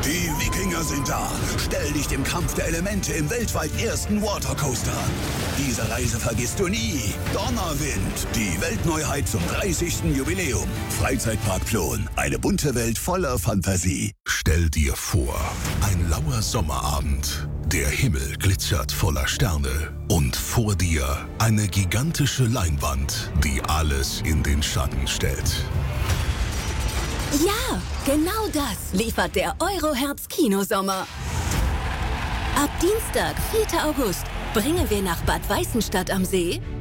Die Wikinger sind da. Stell dich dem Kampf der Elemente im weltweit ersten Watercoaster an. Diese Reise vergisst du nie. Donnerwind, die Weltneuheit zum 30. Jubiläum. Freizeitpark Plon, eine bunte Welt voller Fantasie. Stell dir vor, ein lauer Sommerabend. Der Himmel glitzert voller Sterne. Und vor dir eine gigantische Leinwand, die alles in den Schatten stellt. Ja, genau das liefert der Eurohertz Kinosommer. Ab Dienstag, 4. August, bringen wir nach Bad Weißenstadt am See